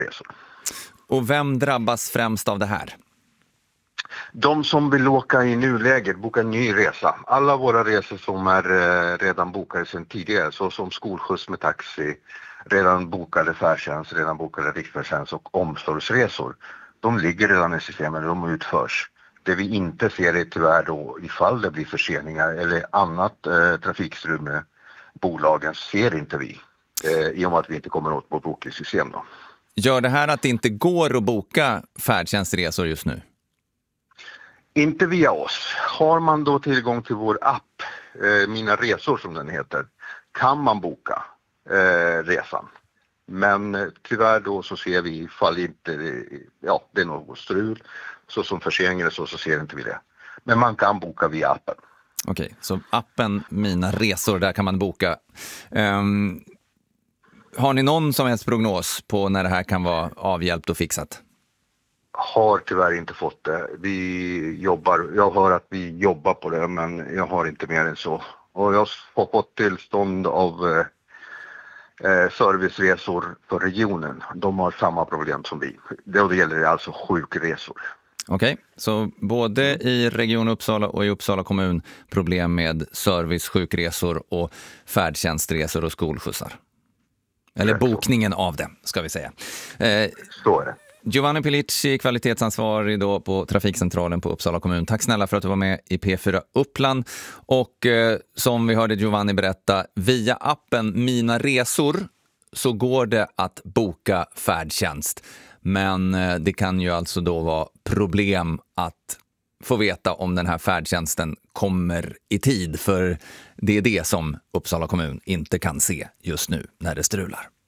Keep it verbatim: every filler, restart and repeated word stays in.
resor. Och vem drabbas främst av det här? De som vill åka i nuläget, boka en ny resa. Alla våra resor som är eh, redan bokade sedan tidigare, så som skolskjuts med taxi, redan bokade färdtjänst, redan bokade riksfärdtjänst och omsorgsresor. De ligger redan i systemet, de utförs. Det vi inte ser är tyvärr då ifall det blir förseningar eller annat eh, trafikstrul med bolagen ser inte vi. Eh, I och med att vi inte kommer åt vårt bokningssystem då. Gör det här att det inte går att boka färdtjänstresor just nu? Inte via oss. Har man då tillgång till vår app, eh, Mina resor som den heter, kan man boka eh, resan. Men eh, tyvärr då så ser vi ifall inte, ja det är något strul, så som förseningar så, så ser inte vi det. Men man kan boka via appen. Okej, så appen Mina resor, där kan man boka. Um, har ni någon som helst prognos på när det här kan vara avhjälpt och fixat? Har tyvärr inte fått det. Vi jobbar, jag hör att vi jobbar på det, men jag har inte mer än så. Och jag har fått tillstånd av eh, serviceresor för regionen. De har samma problem som vi. Det, det gäller alltså sjukresor. Okej, så både i Region Uppsala och i Uppsala kommun problem med service, sjukresor och färdtjänstresor och skolskjutsar. Eller bokningen av det, ska vi säga. Eh, så är det. Giovanni Pilici, kvalitetsansvarig då på Trafikcentralen på Uppsala kommun. Tack snälla för att du var med i P fyra Uppland. Och eh, som vi hörde Giovanni berätta, via appen Mina resor så går det att boka färdtjänst. Men eh, det kan ju alltså då vara problem att få veta om den här färdtjänsten kommer i tid. För det är det som Uppsala kommun inte kan se just nu när det strular.